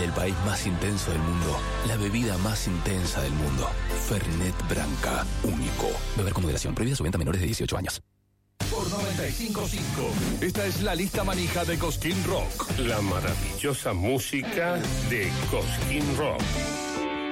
el país más intenso del mundo, la bebida más intensa del mundo. Fernet Branca, único. Beber con moderación. Prohibida su venta a menores de 18 años. Por 95.5. Esta es la lista manija de Cosquín Rock. La maravillosa música de Cosquín Rock.